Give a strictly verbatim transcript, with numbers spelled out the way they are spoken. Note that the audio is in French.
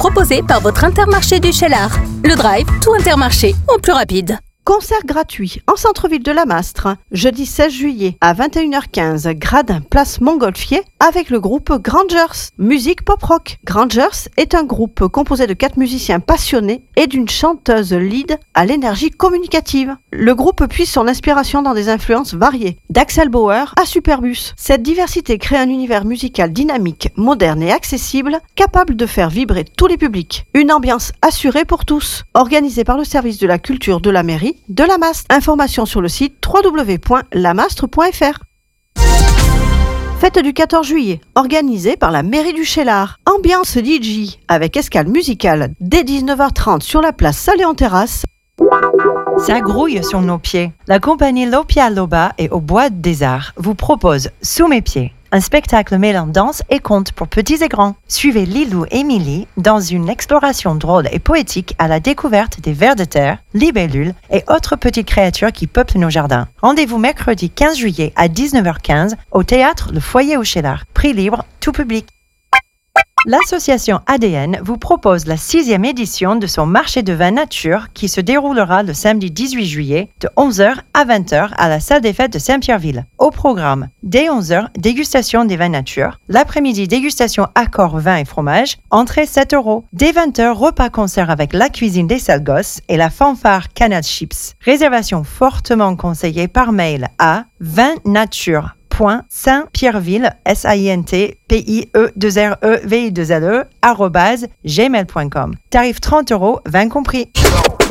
proposé par votre Intermarché du Cheylard. Le Drive, tout Intermarché, en plus rapide. Concert gratuit en centre-ville de La Mastre, jeudi seize juillet à vingt et une heures quinze, Gradin, place Montgolfier, avec le groupe Grangers, musique pop-rock. Grangers est un groupe composé de quatre musiciens passionnés et d'une chanteuse lead à l'énergie communicative. Le groupe puise son inspiration dans des influences variées, d'Axel Bauer à Superbus. Cette diversité crée un univers musical dynamique, moderne et accessible, capable de faire vibrer tous les publics. Une ambiance assurée pour tous, organisée par le service de la culture de la mairie de La Mastre. Information sur le site w w w point lamastre point f r. Fête du quatorze juillet, organisée par la mairie du Cheylard. Ambiance D J avec escale musicale dès dix-neuf heures trente sur la place Salé-en-Terrasse. Ça grouille sur nos pieds. La compagnie Lopia Loba et au Bois des Arts vous propose Sous mes pieds, un spectacle mêlant danse et conte pour petits et grands. Suivez Lilou et Milly dans une exploration drôle et poétique à la découverte des vers de terre, libellules et autres petites créatures qui peuplent nos jardins. Rendez-vous mercredi quinze juillet à dix-neuf heures quinze au théâtre Le Foyer au Cheylard. Prix libre, tout public. L'association A D N vous propose la sixième édition de son marché de vin nature qui se déroulera le samedi dix-huit juillet de onze heures à vingt heures à la salle des fêtes de Saint-Pierreville. Au programme, dès onze heures, dégustation des vins nature. L'après-midi, dégustation accord vin et fromage. Entrée sept euros. Dès vingt heures, repas-concert avec la cuisine des sales gosses et la fanfare Canal Chips. Réservation fortement conseillée par mail à vinnature point saint-pierreville, S A I N T P I E deux R E V I deux L E, arrobase gmail point com. Tarif trente euros, vin compris.